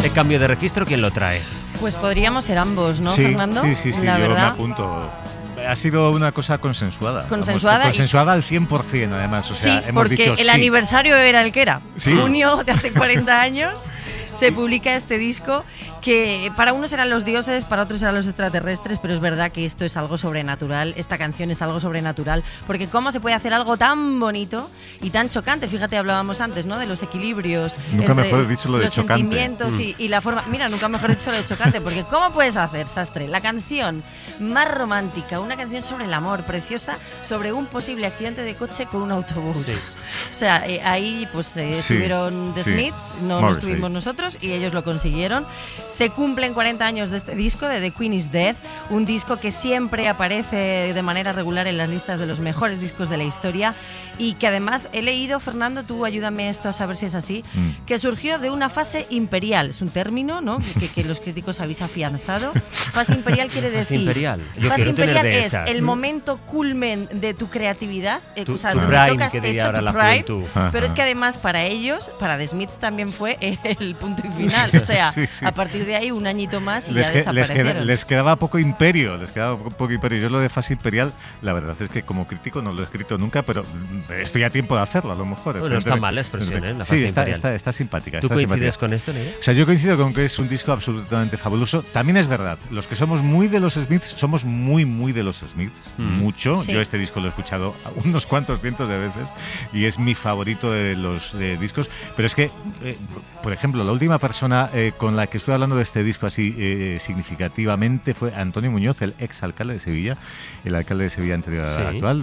Este cambio de registro, ¿quién lo trae? Pues podríamos ser ambos, ¿no, sí, Fernando? Sí, la yo verdad. me apunto. Ha sido una cosa consensuada. Consensuada. Vamos, consensuada al 100%, además. O sea, sí, hemos porque dicho el sí. aniversario era el que era. Sí. Junio de hace 40 años se publica este disco que para unos eran los dioses, para otros eran los extraterrestres, pero es verdad que esto es algo sobrenatural, esta canción es algo sobrenatural, porque cómo se puede hacer algo tan bonito y tan chocante. Fíjate, hablábamos antes, ¿no?, de los equilibrios nunca entre mejor dicho lo de los chocante. sentimientos y la forma. Mira, nunca mejor dicho lo de chocante, porque ¿cómo puedes hacer, Sastre, la canción más romántica, una canción sobre el amor, preciosa, sobre un posible accidente de coche con un autobús? Sí. O sea, ahí pues estuvieron The Smiths, no estuvimos nosotros, y ellos lo consiguieron. Se cumplen 40 años de este disco, de The Queen is Dead, un disco que siempre aparece de manera regular en las listas de los mejores discos de la historia, y que además he leído, Fernando, tú ayúdame esto a saber si es así, que surgió de una fase imperial. Es un término, ¿no?, que los críticos habéis afianzado. Fase imperial quiere decir... Fase imperial es el momento culmen de tu creatividad, o sea, tu donde prime, tocas que techo, diría ahora tu la prime, juventud. pero es que además para ellos, para The Smiths también fue el punto y final. O sea, a partir de ahí un añito más y ya desaparecieron. Les quedaba poco imperio, Yo lo de fase imperial, la verdad es que como crítico no lo he escrito nunca, pero estoy a tiempo de hacerlo, a lo mejor. Bueno, está mal la expresión, ¿eh? La fase imperial. Está simpática. ¿Tú coincides con esto, Nerea? O sea, yo coincido con que es un disco absolutamente fabuloso. También es verdad, los que somos muy de los Smiths, somos muy de los Smiths, mucho. Sí. Yo este disco lo he escuchado unos cuantos cientos de veces y es mi favorito de los discos. Pero es que, por ejemplo, la última persona con la que estuve hablando de este disco así significativamente fue Antonio Muñoz, el ex alcalde de Sevilla, el alcalde de Sevilla anterior al actual,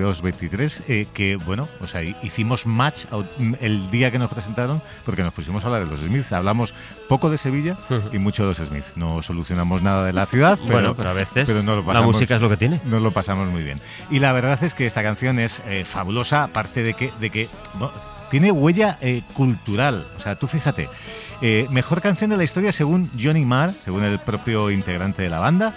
22-23, que bueno, o sea, hicimos match el día que nos presentaron porque nos pusimos a hablar de los Smiths. Hablamos poco de Sevilla y mucho de los Smiths. No solucionamos nada de la ciudad, pero a veces no lo pasamos, la música es lo que tiene. Nos lo pasamos muy bien. Y la verdad es que esta canción es fabulosa, aparte de que bueno, tiene huella cultural. O sea, tú fíjate, mejor canción de la historia según Johnny Marr, según el propio integrante de la banda.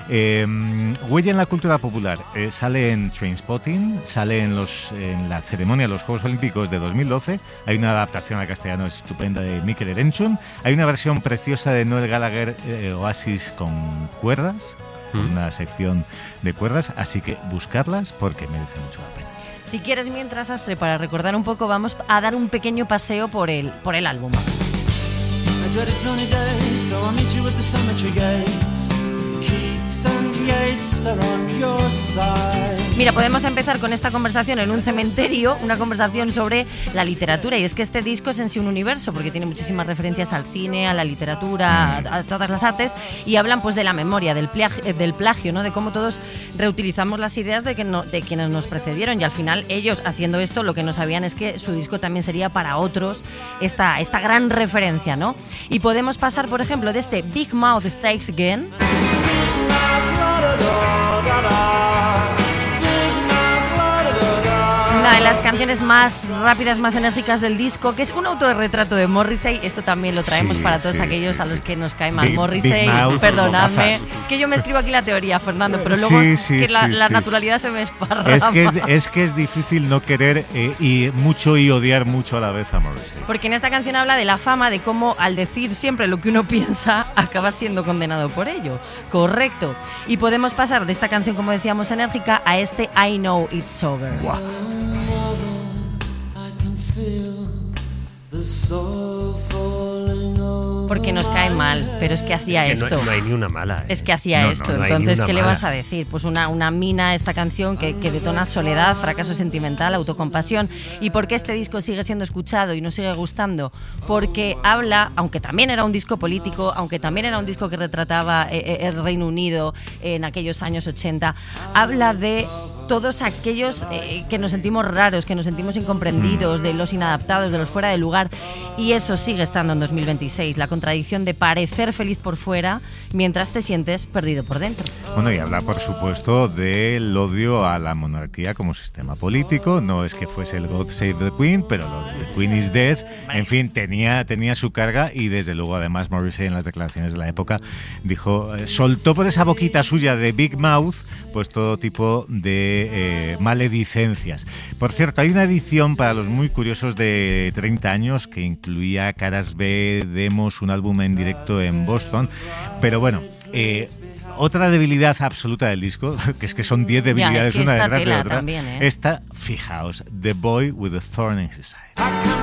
Huella en la cultura popular. Sale en Trainspotting, sale en la ceremonia de los Juegos Olímpicos de 2012. Hay una adaptación al castellano estupenda de Mikel Erenchun. Hay una versión preciosa de Noel Gallagher, Oasis, con cuerdas, una sección de cuerdas, así que buscarlas porque merece mucho la pena. Si quieres, mientras, Astre, para recordar un poco, vamos a dar un pequeño paseo por el álbum. Mira, podemos empezar con esta conversación en un cementerio, una conversación sobre la literatura, y es que este disco es en sí un universo porque tiene muchísimas referencias al cine, a la literatura, a todas las artes, y hablan pues de la memoria, del plagio, ¿no?, de cómo todos reutilizamos las ideas de quienes nos precedieron, y al final ellos, haciendo esto, lo que no sabían es que su disco también sería para otros esta gran referencia, ¿no? Y podemos pasar, por ejemplo, de este Big Mouth Strikes Again, una de las canciones más rápidas, más enérgicas del disco, que es un autorretrato de Morrissey. Esto también lo traemos para todos aquellos a los que nos cae mal Morrissey. Perdonadme. Es que yo me escribo aquí la teoría, Fernando, pero luego la naturalidad se me esparrama. Es que es difícil no querer y odiar mucho a la vez a Morrissey. Porque en esta canción habla de la fama, de cómo al decir siempre lo que uno piensa, acaba siendo condenado por ello. Correcto. Y podemos pasar de esta canción, como decíamos, enérgica, a este I Know It's Over. Wow. Porque nos cae mal, pero es que hacía esto. No hay ni una mala. Es que hacía esto. Entonces, ¿qué le vas a decir? Pues una mina, esta canción que detona soledad, fracaso sentimental, autocompasión. ¿Y por qué este disco sigue siendo escuchado y nos sigue gustando? Porque habla, aunque también era un disco político, aunque también era un disco que retrataba el Reino Unido en aquellos años 80, habla de todos aquellos que nos sentimos raros, que nos sentimos incomprendidos, de los inadaptados, de los fuera de lugar, y eso sigue estando en 2026, la contradicción de parecer feliz por fuera mientras te sientes perdido por dentro. Bueno, y habla, por supuesto, del odio a la monarquía como sistema político. No es que fuese el God Save the Queen, pero lo de The Queen is Dead, en fin, tenía su carga, y desde luego, además, Morrissey en las declaraciones de la época dijo, soltó por esa boquita suya de Big Mouth pues todo tipo de maledicencias. Por cierto, hay una edición para los muy curiosos de 30 años que incluía caras B, demos, un álbum en directo en Boston, pero bueno, otra debilidad absoluta del disco, que es que son 10 debilidades, ya, es que una esta detrás de tela otra. también, Esta, fijaos, The Boy with a Thorn in His Side.